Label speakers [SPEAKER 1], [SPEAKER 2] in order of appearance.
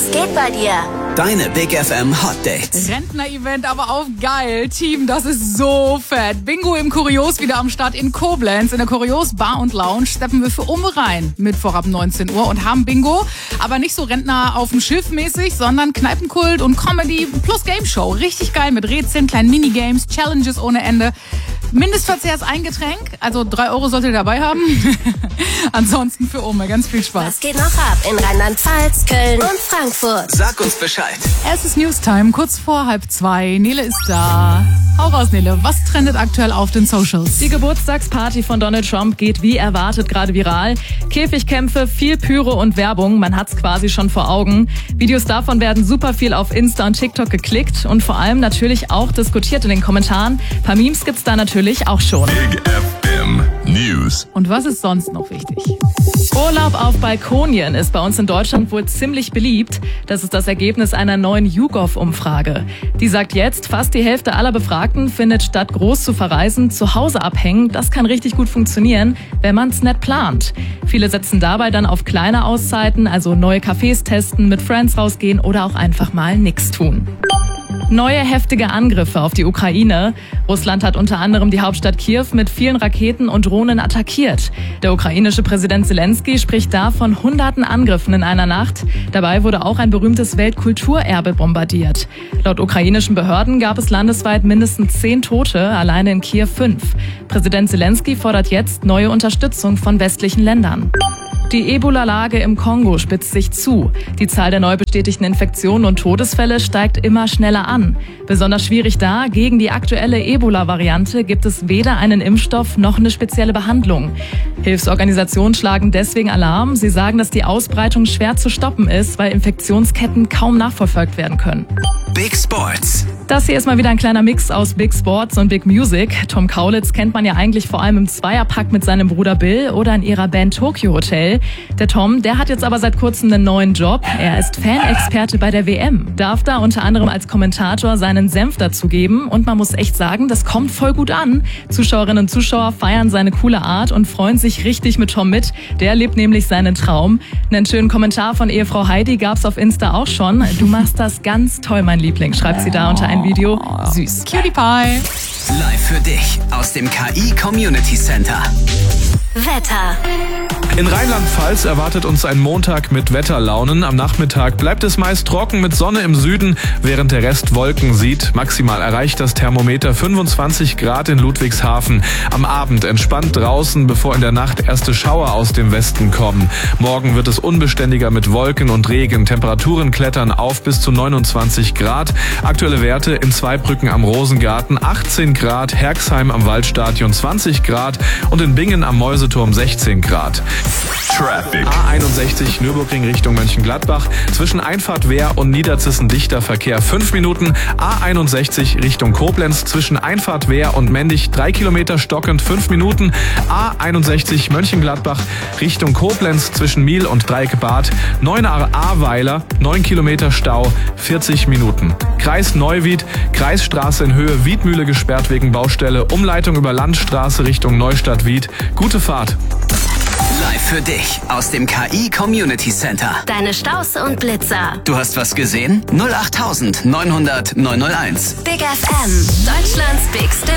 [SPEAKER 1] Was geht bei dir?
[SPEAKER 2] Deine Big FM Hot Dates.
[SPEAKER 3] Rentner-Event, aber auf geil. Team, das ist so fett. Bingo im Kurios wieder am Start in Koblenz. In der Kurios Bar und Lounge steppen wir für Umme rein. Mittwoch ab 19 Uhr und haben Bingo. Aber nicht so Rentner auf dem Schiff mäßig, sondern Kneipenkult und Comedy plus Game Show. Richtig geil mit Rätseln, kleinen Minigames, Challenges ohne Ende. Mindestverzehr ist ein Getränk, also 3 Euro solltet ihr dabei haben. Ansonsten für Umme, ganz viel Spaß.
[SPEAKER 1] Was geht noch ab in Rheinland-Pfalz, Köln und Frankfurt?
[SPEAKER 2] Sag uns Bescheid.
[SPEAKER 3] Es ist Newstime, kurz vor 1:30. Nele ist da. Hau raus, Nele. Was trendet aktuell auf den Socials?
[SPEAKER 4] Die Geburtstagsparty von Donald Trump geht wie erwartet gerade viral. Käfigkämpfe, viel Pyro und Werbung, man hat's quasi schon vor Augen. Videos davon werden super viel auf Insta und TikTok geklickt und vor allem natürlich auch diskutiert in den Kommentaren. Ein paar Memes gibt's da natürlich auch schon.
[SPEAKER 5] Big FM News.
[SPEAKER 3] Und was ist sonst noch wichtig?
[SPEAKER 4] Urlaub auf Balkonien ist bei uns in Deutschland wohl ziemlich beliebt. Das ist das Ergebnis einer neuen YouGov-Umfrage. Die sagt jetzt, fast die Hälfte aller Befragten findet, statt groß zu verreisen, zu Hause abhängen. Das kann richtig gut funktionieren, wenn man es nett plant. Viele setzen dabei dann auf kleine Auszeiten, also neue Cafés testen, mit Friends rausgehen oder auch einfach mal nichts tun. Neue heftige Angriffe auf die Ukraine. Russland hat unter anderem die Hauptstadt Kiew mit vielen Raketen und Drohnen attackiert. Der ukrainische Präsident Zelensky spricht da von hunderten Angriffen in einer Nacht. Dabei wurde auch ein berühmtes Weltkulturerbe bombardiert. Laut ukrainischen Behörden gab es landesweit mindestens 10 Tote, alleine in Kiew 5. Präsident Zelensky fordert jetzt neue Unterstützung von westlichen Ländern. Die Ebola-Lage im Kongo spitzt sich zu. Die Zahl der neu bestätigten Infektionen und Todesfälle steigt immer schneller an. Besonders schwierig da, gegen die aktuelle Ebola-Variante gibt es weder einen Impfstoff noch eine spezielle Behandlung. Hilfsorganisationen schlagen deswegen Alarm. Sie sagen, dass die Ausbreitung schwer zu stoppen ist, weil Infektionsketten kaum nachverfolgt werden können.
[SPEAKER 2] Big Sports.
[SPEAKER 4] Das hier ist mal wieder ein kleiner Mix aus Big Sports und Big Music. Tom Kaulitz kennt man ja eigentlich vor allem im Zweierpack mit seinem Bruder Bill oder in ihrer Band Tokyo Hotel. Der Tom, der hat jetzt aber seit kurzem einen neuen Job. Er ist Fanexperte bei der WM. Darf da unter anderem als Kommentator seinen Senf dazugeben. Und man muss echt sagen, das kommt voll gut an. Zuschauerinnen und Zuschauer feiern seine coole Art und freuen sich richtig mit Tom mit. Der lebt nämlich seinen Traum. Einen schönen Kommentar von Ehefrau Heidi gab's auf Insta auch schon. Du machst das ganz toll, mein Liebling, schreibt sie da unter ein Video. Süß.
[SPEAKER 3] Cutie Pie.
[SPEAKER 2] Live für dich aus dem KI Community Center.
[SPEAKER 1] Wetter.
[SPEAKER 6] In Rheinland-Pfalz erwartet uns ein Montag mit Wetterlaunen. Am Nachmittag bleibt es meist trocken mit Sonne im Süden, während der Rest Wolken sieht. Maximal erreicht das Thermometer 25 Grad in Ludwigshafen. Am Abend entspannt draußen, bevor in der Nacht erste Schauer aus dem Westen kommen. Morgen wird es unbeständiger mit Wolken und Regen. Temperaturen klettern auf bis zu 29 Grad. Aktuelle Werte in Zweibrücken am Rosengarten 18 Grad, Herxheim am Waldstadion 20 Grad und in Bingen am Mäuseturm 16 Grad.
[SPEAKER 5] Traffic.
[SPEAKER 6] A61 Nürburgring Richtung Mönchengladbach. Zwischen Einfahrt Wehr und Niederzissen dichter Verkehr 5 Minuten. A61 Richtung Koblenz. Zwischen Einfahrt Wehr und Mendig 3 Kilometer stockend 5 Minuten. A61 Mönchengladbach Richtung Koblenz. Zwischen Miel und Dreieckbad 9 Ahrweiler 9 Kilometer Stau 40 Minuten. Kreis Neuwied, Kreisstraße in Höhe Wiedmühle gesperrt wegen Baustelle. Umleitung über Landstraße Richtung Neustadt-Wied. Gute Fahrt.
[SPEAKER 2] Live für dich aus dem KI Community Center.
[SPEAKER 1] Deine Staus und Blitzer.
[SPEAKER 2] Du hast was gesehen? 08900 901.
[SPEAKER 1] Big FM. Deutschlands bigste